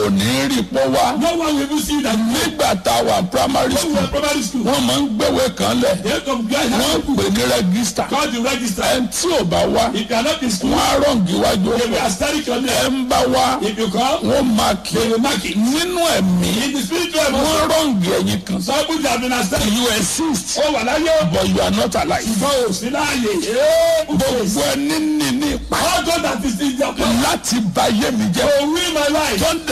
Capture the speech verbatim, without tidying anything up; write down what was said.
ò ní rí pọ́ wá. No one will even see that. Nígbà tá a wà primary When we were school, primary school, wọ́n máa ń gbéwèé kan lẹ̀. they come guys Wọ́n have pè ní rẹ́gísítà. called the register. Ẹni tí ò bá wá, If you are not in school, wọ́n á rọ̀ǹgì wájú. they will asterisk your Ẹ name. ń bá wá, If you come, wọ́n máa kí. they will mark it. Nínú ẹ̀mí, In the spiritual realm, wọ́n rọ̀ǹgì ẹ̀yìn kan. some people have been asterisk. You exist, Ó wà láyé. but you are not alive. Ṣùgbọ́n ò sí láàyè. Gbogbo ẹni ní ní ipa All God that is in their power láti bà ayé mi jẹ́. to win my life. Tó ń